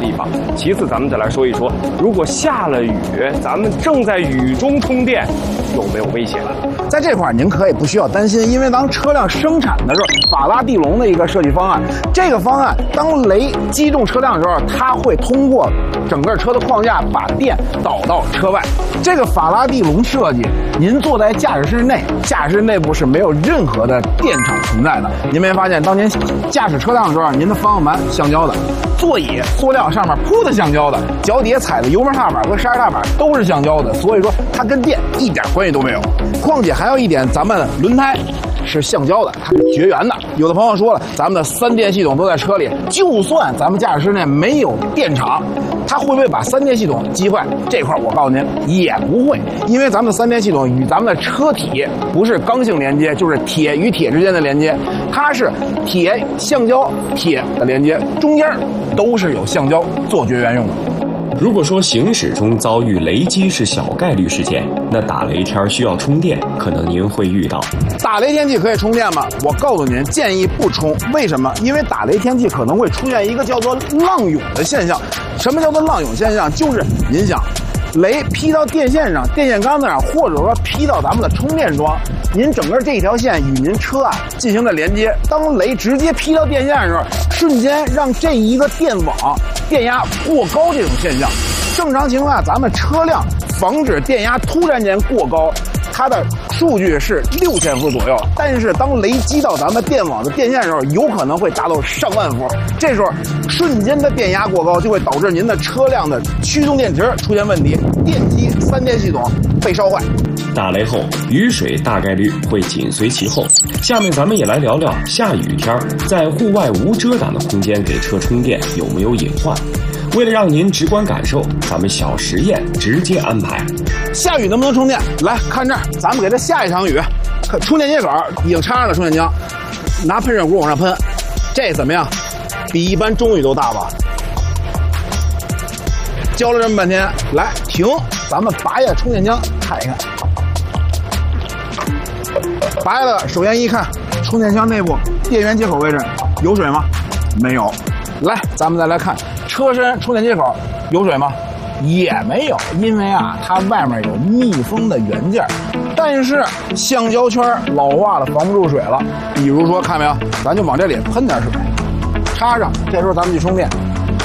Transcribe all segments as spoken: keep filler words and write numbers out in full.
地方。其次，咱们再来说一说，如果下了雨，咱们正在雨中充电，有没有危险？ 在这块您可以不需要担心，因为当车辆生产的时候，法拉第笼的一个设计方案，这个方案当雷击中车辆的时候，它会通过整个车的框架把电导到车外。这个法拉第笼设计，您坐在驾驶室内，驾驶室内部是没有任何的电场存在的。您没发现，当您驾驶车辆的时候，您的方向盘橡胶的，座椅塑料上面铺的橡胶的，脚底下踩的油门踏板和刹车踏板都是橡胶的，所以说它跟电一点关系都没有。况且还有一点，咱们轮胎是橡胶的，它是绝缘的。有的朋友说了，咱们的三电系统都在车里，就算咱们驾驶室内没有电场，它会不会把三电系统击坏？这块我告诉您，也不会，因为咱们的三电系统与咱们的车体不是刚性连接，就是铁与铁之间的连接，它是铁、橡胶、铁的连接，中间都是有橡胶做绝缘用的。 如果说行驶中遭遇雷击是小概率事件，那打雷天需要充电，可能您会遇到。 打雷天气可以充电吗？我告诉您，建议不充。为什么？因为打雷天气可能会出现一个叫做浪涌的现象。什么叫做浪涌现象？就是您想，雷劈到电线上、电线杆子上，或者说劈到咱们的充电桩，您整个这一条线与您车啊进行了连接。当雷直接劈到电线的时候，瞬间让这一个电网电压过高这种现象。正常情况下，咱们车辆防止电压突然间过高，它的数据是六千伏左右，但是当雷击到咱们电网的电线的时候，有可能会达到上万伏。这时候瞬间的电压过高，就会导致您的车辆的驱动电池出现问题，电机三电系统被烧坏。 打雷后，雨水大概率会紧随其后。下面咱们也来聊聊下雨天在户外无遮挡的空间给车充电有没有隐患。为了让您直观感受，咱们小实验直接安排。 下雨能不能充电？来看这儿，咱们给它下一场雨，充电接口已经插上了充电枪，拿喷水壶往上喷，这怎么样？比一般中雨都大吧？教了这么半天，来停，咱们拔下充电枪看一看。拔下来，首先一看，充电枪内部电源接口位置有水吗？没有。来，咱们再来看车身充电接口有水吗？也没有，因为啊，它外面有密封的元件，但是橡胶圈老化了，防不住水了。比如说，看没有，咱就往这里喷点水，插上，这时候咱们去充电。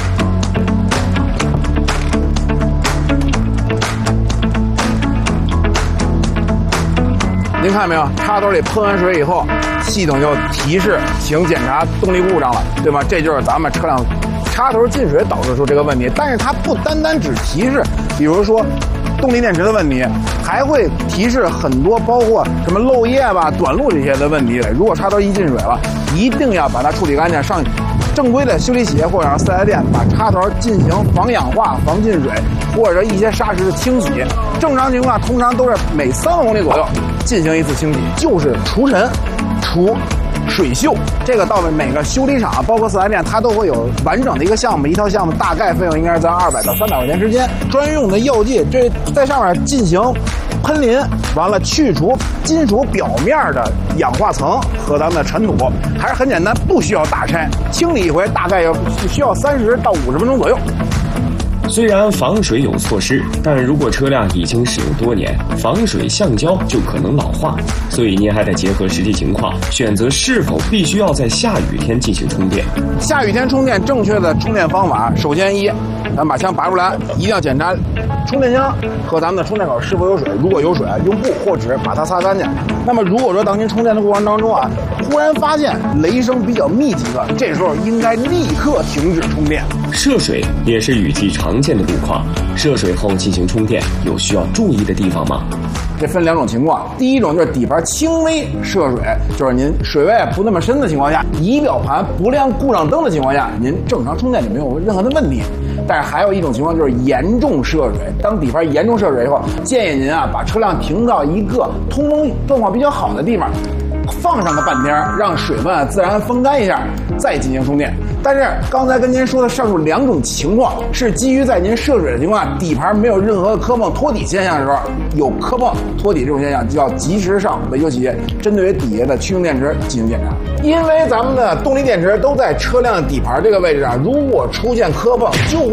您看没有，插头里喷完水以后，系统就提示请检查动力故障了，对吧？这就是咱们车辆插头进水导致出这个问题。但是它不单单只提示，比如说动力电池的问题，还会提示很多包括什么漏液吧、短路这些的问题。如果插头一进水了，一定要把它处理干净，上正规的修理企业或者上四 S 店把插头进行防氧化、防进水或者一些砂石的清洗。正常情况通常都是每三公里左右进行一次清洗，就是除尘、除水锈。这个到每个修理厂，包括四 S 店，它都会有完整的一个项目，一套项目大概费用应该是在二百到三百块钱之间。专用的药剂，这在上面进行喷淋，完了去除金属表面的氧化层和咱们的尘土，还是很简单，不需要大拆，清理一回大概要需要三十到五十分钟左右。 虽然防水有措施，但如果车辆已经使用多年，防水橡胶就可能老化，所以您还得结合实际情况，选择是否必须要在下雨天进行充电。 下雨天充电正确的充电方法，首先一，咱把枪拔出来，一定要检查充电枪和咱们的充电口是否有水，如果有水，用布或纸把它擦干净。那么如果说当您充电的过程当中啊，忽然发现雷声比较密集的，这时候应该立刻停止充电。 涉水也是雨季常见的路况，涉水后进行充电有需要注意的地方吗？ 这分两种情况，第一种就是底盘轻微涉水，就是您水位不那么深的情况下，仪表盘不亮故障灯的情况下，您正常充电就没有任何的问题。但是还有一种情况就是严重涉水，当底盘严重涉水以后，建议您啊把车辆停到一个通风状况比较好的地方，放上个半天，让水分自然风干一下，再进行充电。但是刚才跟您说的上述两种情况是基于在您涉水的情况下，底盘没有任何磕碰脱底现象的时候，有磕碰脱底这种现象，就要及时上维修企业针对于底下的驱动电池进行检查。因为咱们的动力电池都在车辆底盘这个位置上，如果出现磕碰，就